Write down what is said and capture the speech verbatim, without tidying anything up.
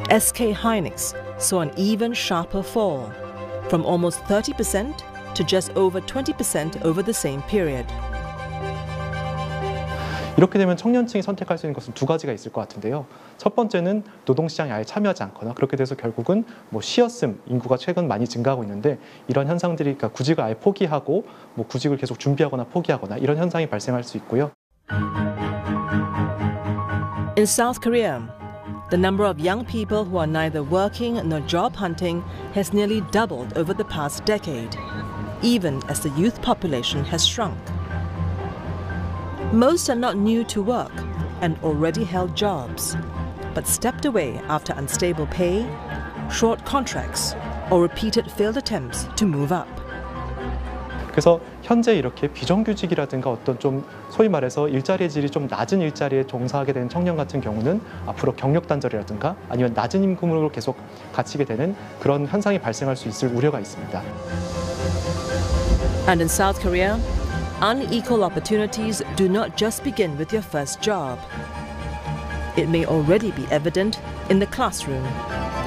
S K Hynix saw an even sharper fall, from almost thirty percent to just over twenty percent over the same period. 이렇게 되면 청년층이 선택할 수 있는 것은 두 가지가 있을 것 같은데요. 첫 번째는 노동시장에 아예 참여하지 않거나 그렇게 돼서 결국은 뭐 쉬었음 인구가 최근 많이 증가하고 있는데 이런 현상들이 그러니까 구직을 아예 포기하고 뭐 구직을 계속 준비하거나 포기하거나 이런 현상이 발생할 수 있고요. In South Korea, the number of young people who are neither working nor job hunting has nearly doubled over the past decade, even as the youth population has shrunk. Most are not new to work and already held jobs, but stepped away after unstable pay, short contracts, or repeated failed attempts to move up. 그래서 현재 이렇게 비정규직이라든가 어떤 좀 소위 말해서 일자리의 질이 좀 낮은 일자리에 종사하게 되는 청년 같은 경우는 앞으로 경력 단절이라든가 아니면 낮은 임금으로 계속 갇히게 되는 그런 현상이 발생할 수 있을 우려가 있습니다. And in South Korea, unequal opportunities do not just begin with your first job. It may already be evident in the classroom.